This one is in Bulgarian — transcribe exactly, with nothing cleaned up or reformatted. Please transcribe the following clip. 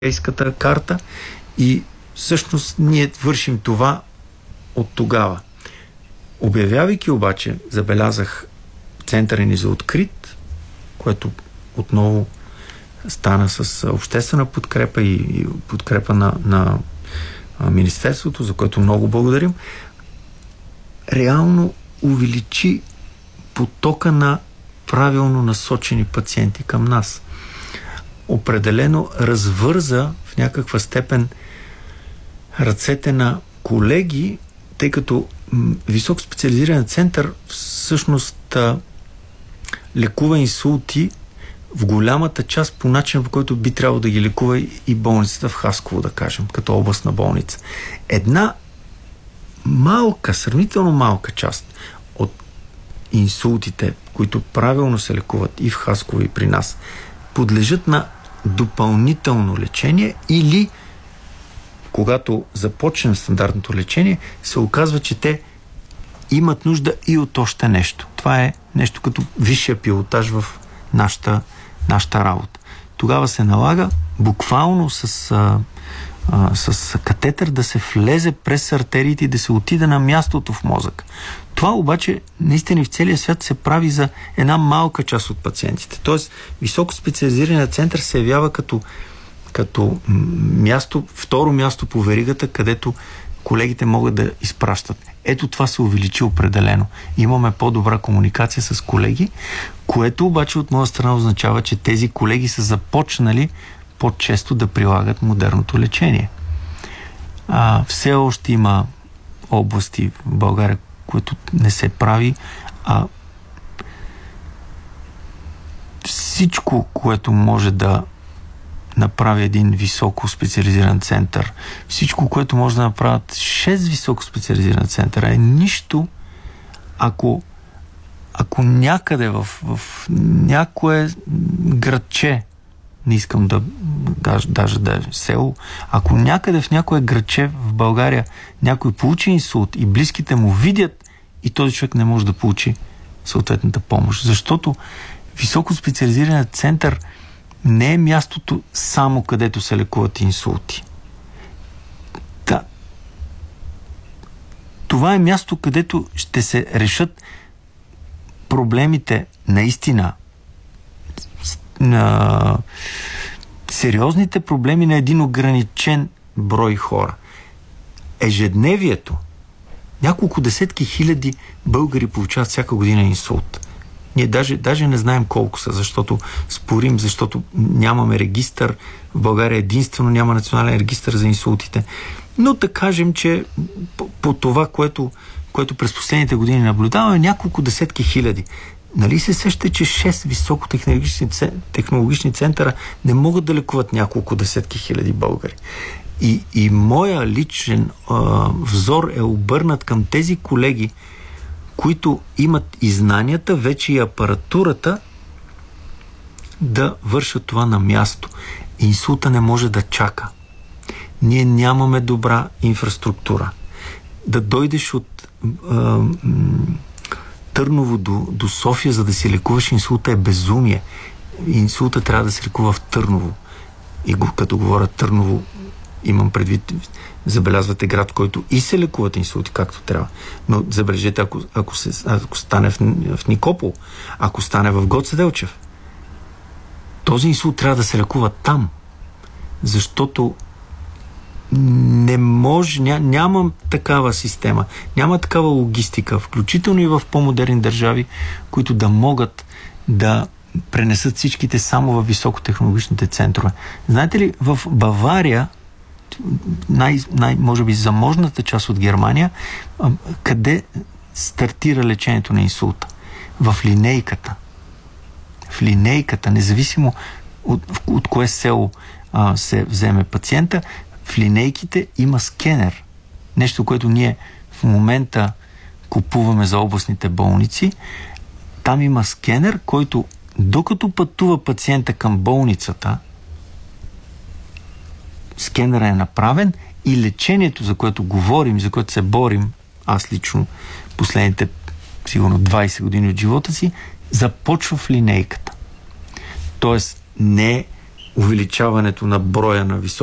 европейската карта и всъщност ние вършим това от тогава. Обявявайки обаче, забелязах центъра ни за открит, което отново стана с обществена подкрепа и, и подкрепа на, на Министерството, за което много благодарим, реално увеличи потока на правилно насочени пациенти към нас. Определено развърза в някаква степен ръцете на колеги, тъй като високо специализиран център всъщност лекува инсулти в голямата част по начин, по който би трябвало да ги лекува и болницата в Хасково, да кажем, като областна болница. Една малка, сравнително малка част от инсултите, които правилно се лекуват и в Хасково, и при нас, подлежат на допълнително лечение или когато започнем стандартното лечение, се оказва, че те имат нужда и от още нещо. Това е нещо като висшия пилотаж в нашата, нашата работа. Тогава се налага буквално с, а, а, с катетър да се влезе през артериите и да се отида на мястото в мозък. Това обаче наистина в целия свят се прави за една малка част от пациентите. Тоест, високо специализираният център се явява като като място, второ място по веригата, където колегите могат да изпращат. Ето това се увеличи определено. Имаме по-добра комуникация с колеги, което обаче от моя страна означава, че тези колеги са започнали по-често да прилагат модерното лечение. А, все още има области в България, които не се прави, а всичко, което може да направи един високо специализиран център, всичко, което може да направят шест високо специализиран центъра, е нищо, ако ако някъде в, в някое градче, не искам да даже, даже да е село, ако някъде в някое градче в България някой получи инсулт и близките му видят, и този човек не може да получи съответната помощ. Защото високо специализираният център не е мястото само където се лекуват инсулти. Да. Това е място, където ще се решат проблемите наистина, на сериозните проблеми на един ограничен брой хора. Ежедневието, няколко десетки хиляди българи получават всяка година инсулт. Ние даже, даже не знаем колко са, защото спорим, защото нямаме регистър. В България единствено няма национален регистър за инсултите. Но да кажем, че по, по това, което, което през последните години наблюдаваме, няколко десетки хиляди. Нали се сещате, че шест високотехнологични технологични центъра не могат да лекуват няколко десетки хиляди българи? И, и моя личен а, взор е обърнат към тези колеги, които имат и знанията, вече и апаратурата да вършат това на място. Инсулта не може да чака. Ние нямаме добра инфраструктура. Да дойдеш от а, Търново до, до София, за да си лекуваш инсулта, е безумие. Инсулта трябва да се лекува в Търново. И го, като говоря Търново, имам предвид, забелязвате град, който и се лекуват инсулти както трябва. Но забележете, ако, ако, се, ако стане в, в Никопол, ако стане в Гоце Делчев, този инсулт трябва да се лекува там. Защото не може, ня, нямам такава система, няма такава логистика, включително и в по-модерни държави, които да могат да пренесат всичките само в високотехнологичните центрове. Знаете ли, в Бавария, най, най, може би заможната част от Германия, къде стартира лечението на инсулта? В линейката. В линейката, независимо от, от кое село а, се вземе пациента, в линейките има скенер. Нещо, което ние в момента купуваме за областните болници. Там има скенер, който докато пътува пациента към болницата, скенера е направен и лечението, за което говорим, за което се борим, аз лично последните сигурно двайсет години от живота си, започва в линейката. Тоест не увеличаването на броя на високи